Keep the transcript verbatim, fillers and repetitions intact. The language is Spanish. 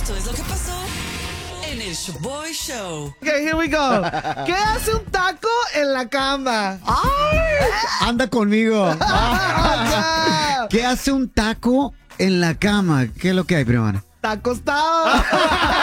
Esto es lo que pasó en el Shoboy Show. Ok, here we go. ¿Qué hace un taco en la cama? ¡Ay! Anda conmigo. Ya. ¿Qué hace un taco en la cama? ¿Qué es lo que hay, primo? Está acostado.